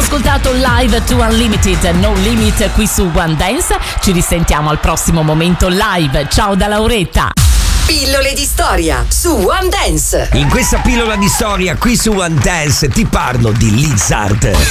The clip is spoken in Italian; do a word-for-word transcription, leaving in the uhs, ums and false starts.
ascoltato Live to Unlimited, No Limit qui su One Dance. Ci risentiamo al prossimo momento live. Ciao da Lauretta. Pillole di storia su One Dance. In questa pillola di storia qui su One Dance ti parlo di Lizard.